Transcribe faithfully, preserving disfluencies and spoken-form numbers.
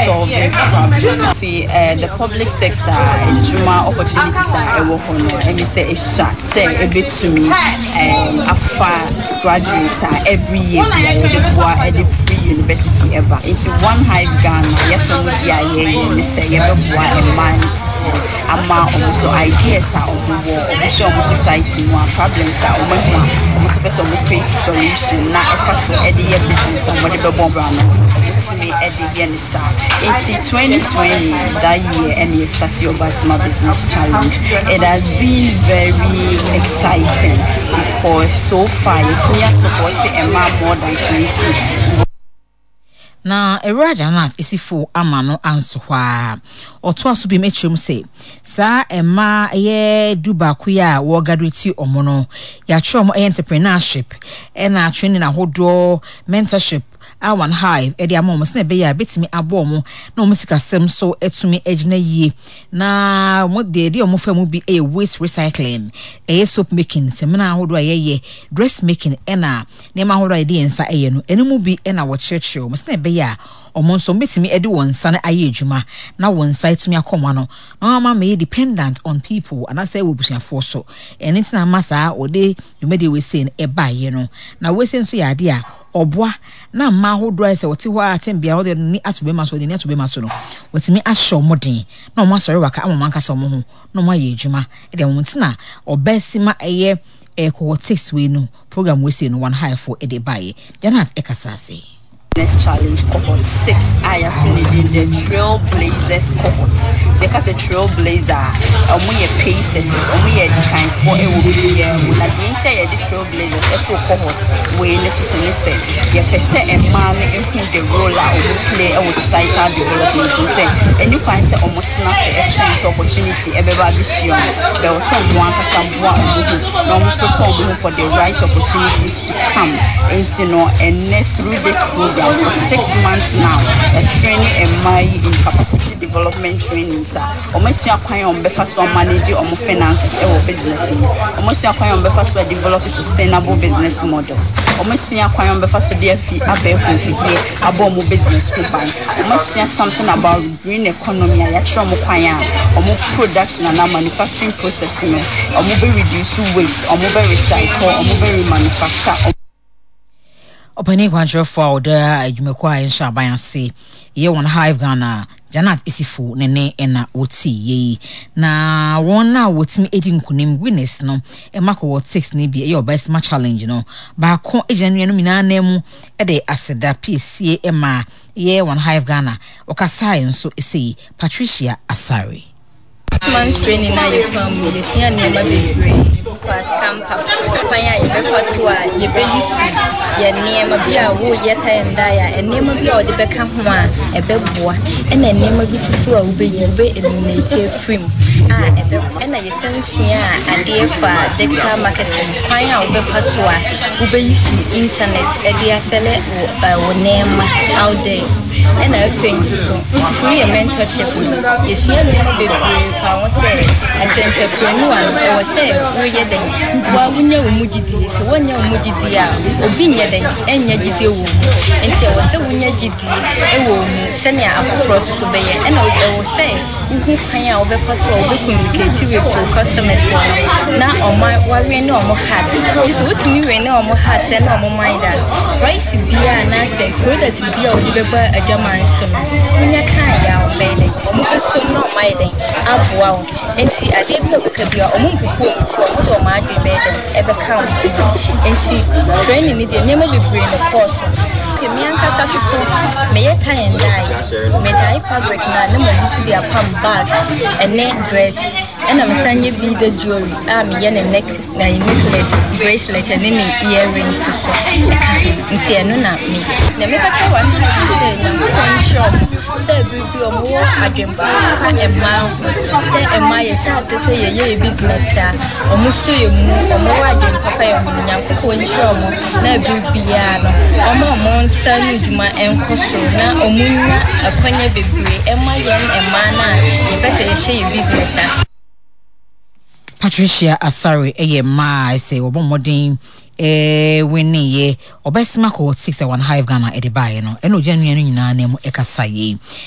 solve the problem. See, uh, the public sector, Juma opportunities are ever honor. And we say it's say a bit to me. Um, a far graduate every year. The boy at the free university ever. It's one high Ghana. Yes, from the I A. We say every boy a man. Ama also ideas are of the war. Also, society more problems are over here. Most of us will create solution. Not a fast idea business and whatever bomb run. To me at the Yenisa. It's twenty twenty that year and you start your Basma Business Challenge. It has been very exciting because so far it's me supporting Emma more than twenty. Na Eraja Nat isifo amano ansohwa oto aso bi mechim say sa Emma ye dubaku ya wo graduate omono ya chom entrepreneurship e na training ahodo mentorship Awan Hive edi amom se na be ya betimi abom na omo sikasem so etumi ejina yie na mo de de omo famu bi e waste recycling e soap making semina ahodo ayeye dress making e na ne ma ahodo ide ensa eye no enimu bi e na wo church o mo se na be ya omo nso betimi edi won sa na aye adwuma na won sa etumi akoma no na ma me dependent on people and I say we busuafo so enitina masa ode yumede we say e ba ye no na we say nso ya ade a obwa na ma hodo ese wote ho atembia ho de ni atobe maso de ni atobe maso no wotimi ahyo modin na o masori waka amama nkasa mo ho na mo aye adwuma e de mo ntina obasima eye e co-text we no program we say no one high for e de baye Janat ekasase Business Challenge cohort six. I actually did the Trailblazers cohort. So because a Trailblazer, um, we are pay setters, um, we are the kind for a year. When I didn't tell you the Trailblazers, a two cohort, we necessarily say, you per se a man who the role of play our societal development. We say, and you can say, Omotina say a chance opportunity, everybody show. There was someone, someone who no for the right opportunities to come. And you know, and through this program. For six months now, a training and my in capacity development training, sir. Almost your client on behalf of managing on finances or business. Almost your client on behalf of developing sustainable business models. Almost your client on behalf of their fee, a bear from here, a bomb business to buy. Almost something about green economy, a trauma client, or more production and manufacturing processing, or mobile reduce waste, or mobile recycle, or mobile manufacture. Opani kwancho for order ajumekwa ensha bayanse ye one Hive Ghana Janat isifu nene ena oti ye na wona wotimi edi nkunim winners no e mako what six ni bi e your best match challenge no ba ko ejanu no mina na mu e de aseda P C A ma ye one Hive Ghana okasa enso ese Patricia Asare months training na you come with the near near baby pass camp panya you be pass to you be use ya near ma bia wo ye time da ya ene ma bia o de be ka ho a e be boa ene ene ma bi susu a wo be you be eliminate film ah e be ene ye sensia ade fa digital marketing panya wo be pass to wo be use internet e dia sele wo name out there ene e pay so through your mentorship you share the baby I was say as an entrepreneur I was say we get them wa wunya umujidi so wonya umujidi a obi nye den enya gidi wo enti I was say wunya gidi e wo mu senia akokro so be ye and I was say nku kan a obe pass o obe communicate with your customers na o my wa we na o mo heart so wotimi we na o mo heart na o mo mind that price bia na say product bia o be ba adwaman so wunya kan ya o be le o mo so no my den wow and see I didn't know because you are a monk who to a mad better ever count and see training is the name of the brain of course. Me and Cassasso may a tie and die, may die fabric na no use their palm bags and neck dress and I'm sending you be the jewelry. I'm yen and neck necklace, bracelet and any earrings to so and see no not me. The make a one one shop say be more I can buy a mouth say a my chance to say a business star or musu you or more I can papa when you show na be piano or more Sanu Juma and Cosso na Omunya a Konya Bibri, Emma Yan and Mana, if I say she business. Patricia Asare, a ma, I say, or modern, eh, winning ye, or best mark or six and one Hive Ghana at the Bayano, and no genuine name Ekasaye.